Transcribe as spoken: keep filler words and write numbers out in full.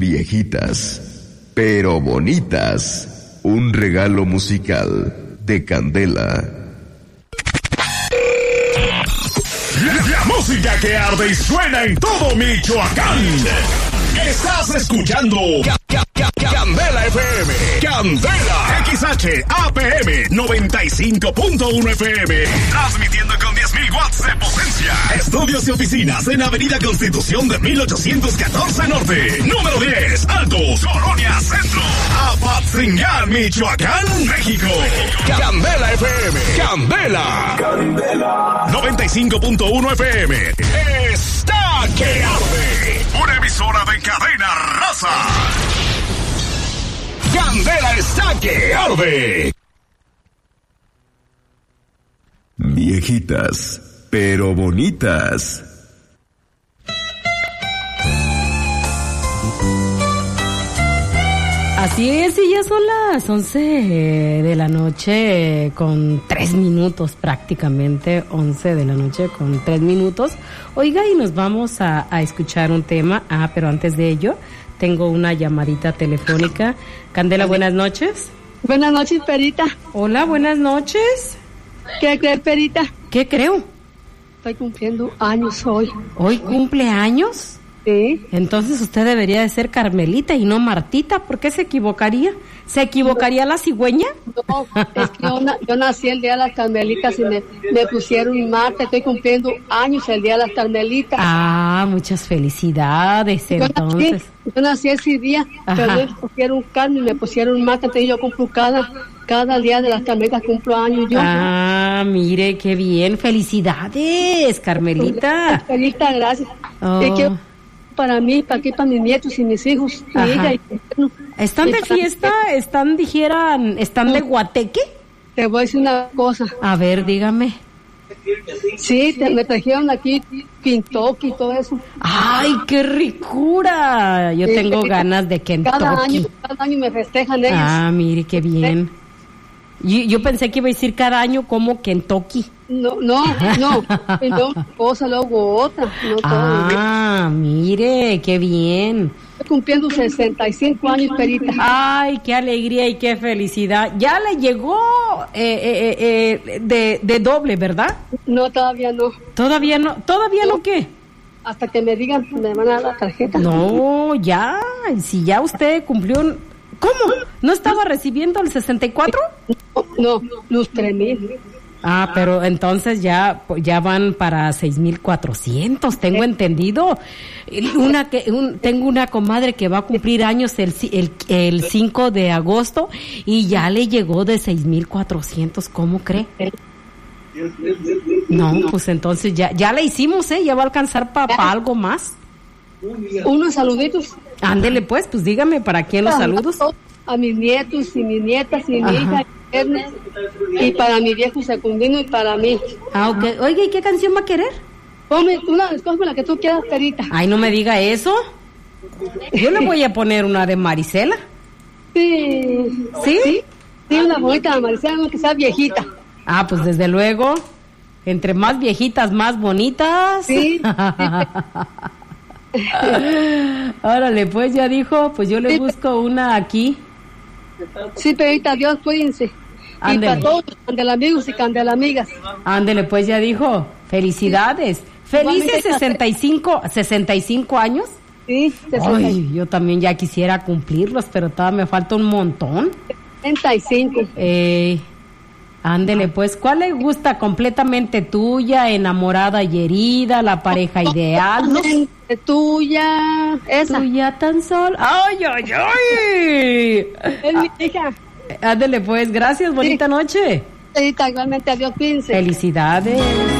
Viejitas, pero bonitas. Un regalo musical de Candela. La, la música que arde y suena en todo Michoacán. Estás escuchando Ca- Ca- Ca- Candela F M. Candela X H A P M noventa y cinco punto uno F M. Transmitiendo con diez mil watts de potencia. Estudios y oficinas en Avenida Constitución de mil ochocientos catorce Norte. Número diez, Altos, Colonia Centro. Apatzingán, Michoacán, México. Candela F M. Candela. Candela. noventa y cinco punto uno F M. Está que arde. Una emisora de cadena raza. Candela está que arde. Viejitas, pero bonitas. Así es, y ya son las once de la noche con tres minutos prácticamente, once de la noche con tres minutos. Oiga, y nos vamos a, a escuchar un tema. Ah, pero antes de ello, tengo una llamadita telefónica. Candela, buenas noches. Buenas noches, Perita. Hola, buenas noches. ¿Qué crees, Perita? ¿Qué creo? Estoy cumpliendo años hoy. ¿Hoy cumple años? Sí. Entonces usted debería de ser Carmelita y no Martita. ¿Por qué se equivocaría? ¿Se equivocaría la cigüeña? No, es que yo, na- yo nací el día de las Carmelitas y me, me pusieron Marta. Estoy cumpliendo años el día de las Carmelitas. Ah, muchas felicidades, yo, entonces. nací, yo nací ese día, Ajá. pero me pusieron Carmen, me pusieron Marta. Entonces yo cumplo cada, cada día de las Carmelitas, cumplo años yo. Ah, mire, qué bien. Felicidades, Carmelita. Carmelita, gracias. Oh. Y quiero para mí, para aquí, para mis nietos y mis hijos. Y Ajá. ella, y, bueno, ¿Están y de para- fiesta? ¿Están, dijeran, están de guateque? Te voy a decir una cosa. A ver, dígame. Sí, te, me trajeron aquí Kentucky y todo eso. ¡Ay, qué ricura! Yo Sí, tengo sí. ganas de Cada año, Kentucky. cada año me festejan ellos. Ah, mire, qué bien. Yo, yo pensé que iba a decir cada año como Kentucky. No, no, no. Primero una cosa, luego otra. No todo. Ah, mire, qué bien. Estoy cumpliendo sesenta y cinco años, Perita. Ay, qué alegría y qué felicidad. Ya le llegó eh, eh, eh, de, de doble, ¿verdad? No, todavía no. Todavía no. ¿Todavía no qué? Hasta que me digan, me van a dar la tarjeta. No, ya. Si ya usted cumplió un... ¿Cómo? ¿No estaba recibiendo el sesenta y cuatro? No, no, los tres mil. Ah, pero entonces ya ya van para seis mil cuatrocientos, tengo entendido. Una que un, tengo una comadre que va a cumplir años el el, el cinco de agosto y ya le llegó de seis mil cuatrocientos, ¿cómo cree? No, pues entonces ya ya le hicimos, ¿eh? Ya va a alcanzar para pa algo más. Unos saluditos. Ándele pues, pues dígame, ¿para quién los saludos? A mis nietos y mis nietas y mi Ajá. hija Ernest, y para mi viejo secundino y para mí. Ah, ok. Oiga, ¿y qué canción va a querer? Ponme una, escógeme la que tú quieras, Perita. Ay, no me diga eso. Yo le voy a poner una de Marisela. Sí. ¿Sí? Sí, sí, una bonita Maricela, que sea viejita. Ah, pues desde luego. Entre más viejitas, más bonitas. Sí. Órale, pues ya dijo, pues yo le busco una aquí. Sí, Perita, Dios, cuídense. Ándele. Y para todos, Candela amigos y Candela amigas. Ándele, pues ya dijo. Felicidades. Felices sesenta y cinco, sesenta y cinco años. Sí, Ay, yo también ya quisiera cumplirlos, pero todavía me falta un montón. sesenta y cinco. Eh, ándele, pues, ¿cuál le gusta? ¿Completamente tuya, enamorada y herida, la pareja ideal? ¿No? Tuya, esa. Tuya tan solo. ¡Ay, ay, ay! Es mi hija. Ándele, pues, gracias, bonita noche. Perita, igualmente, adiós, cuídense. Felicidades.